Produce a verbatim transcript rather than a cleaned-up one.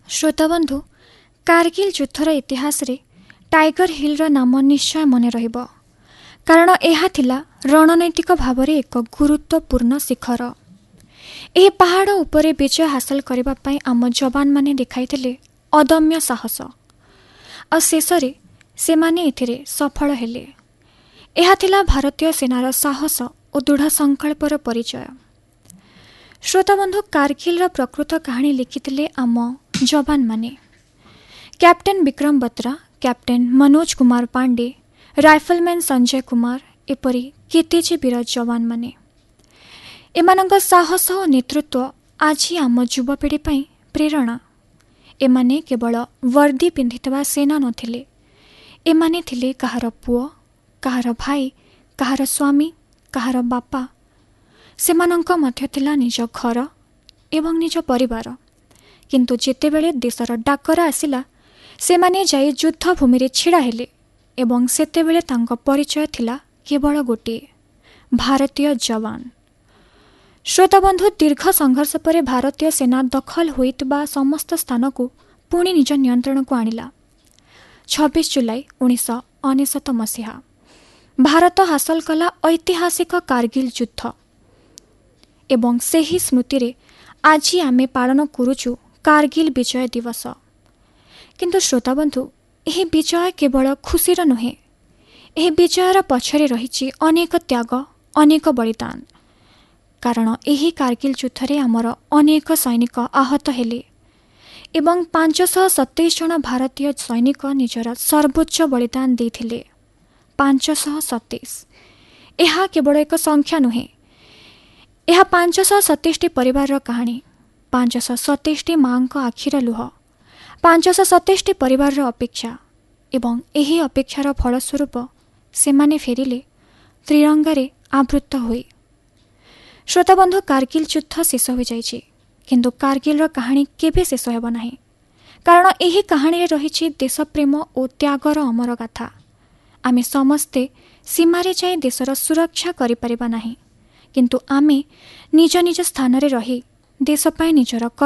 श्रोताबंधु, कारगिल युद्धर इतिहास रे टाइगर हिल नाम निश्चय मन रहिब, कारण यह थिला रणनैतिक भाव में एक गुरुत्वपूर्ण शिखर। यह पहाड़ उपरे विजय हासिल करबा पई आम जवान माने देखाइथिले अदम्य साहस और शेष से माने एथिरे सफल हेले। यह थिला भारतीय सेनार साहस और दृढ़ संकल्पर परिचय। श्रोताबंधु, कारगिल प्रकृत कहानी लिखिथिले आम जवान माने। Captain Vikram Batra, captain Manoj Kumar Pandey, rifleman Sanjay Kumar एपरी केतेजे वीर जवान माने। एमानंक साहस और नेतृत्व आज आम युवपीढ़ी पई प्रेरणा। एमाने केवल वर्दी पिंधिथवा सेना नथिले, एमाने थिले कहार पुओ, कहार भाई, कहार स्वामी, कहार बापा। सेमानंक मध्य थिला निज घर एवं निज परिवार। किंतु जेतेबेले देशर डाकरा आसिला, सेमाने जाई युद्ध भूमि रे छिड़ा हेले एवं सेतेबेले तांक परिचय थिला केवल गोटिए, भारतीय जवान। श्रोताबंधु, दीर्घ संघर्ष पर भारतीय सेना दखल होइतबा समस्त स्थान को पुणी निज नियंत्रण को आनिला। छब्बीस जुलाई उन्नीस अनेशत मसीहा भारत हासिल कला ऐतिहासिक कारगिल युद्ध एवं सेही स्मृति रे आज आमे पालन करुचु कारगिल विजय दिवस। किंतु श्रोताबंधु, यह विजय केवल खुशीर नुहे। यह विजयर पछरे रही अनेक त्याग, अनेक बलिदान। कारण यही कारगिल युद्ध रे आमर अनेक सैनिक आहत हेले एवं पांचश सतैश जन भारतीय सैनिक निजर सर्वोच्च बलिदान देथिले। पांचश सतैश यह केवल एक संख्या नुहे, यह पांचश सतैश परिवार कहानी। पांचश सतैश माँ को आखिर लुह, पांचश सतैश परिवार अपेक्षा एवं यही अपेक्षार फलस्वरूप सेमाने फेरिले त्रिरंगारे आवृत हुए। श्रोताबंधु, कारगिल युद्ध शेष हो जाइछि, किंतु कारगिल कहानी केबे शेष हेब नाही। कारण यही कहानी रे रहिछि देशप्रेम और त्यागर अमर गाथा। आमे समस्ते सीमारे जाई देशर सुरक्षा करि परिबा नाही, किंतु आमे निज निज स्थान रे रही देश पाई निजर